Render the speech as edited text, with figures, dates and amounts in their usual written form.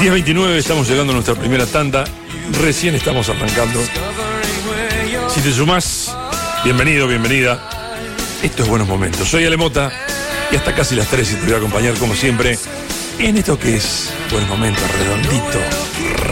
10:29, estamos llegando a nuestra primera tanda. Recién estamos arrancando. Si te sumás, bienvenido, bienvenida. Esto es Buenos Momentos. Soy Ale Mota y hasta casi las 13 te voy a acompañar como siempre en esto que es Buenos Momentos, redondito,